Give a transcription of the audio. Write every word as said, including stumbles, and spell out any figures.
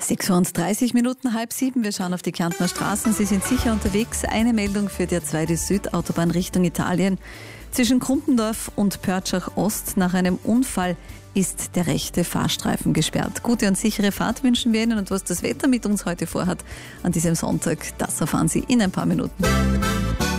sechs Uhr und dreißig Minuten, halb sieben. Wir schauen auf die Kärntner Straßen. Sie sind sicher unterwegs. Eine Meldung für die A zwei, die Südautobahn Richtung Italien. Zwischen Krumpendorf und Pörtschach Ost nach einem Unfall ist der rechte Fahrstreifen gesperrt. Gute und sichere Fahrt wünschen wir Ihnen, und was das Wetter mit uns heute vorhat an diesem Sonntag, das erfahren Sie in ein paar Minuten.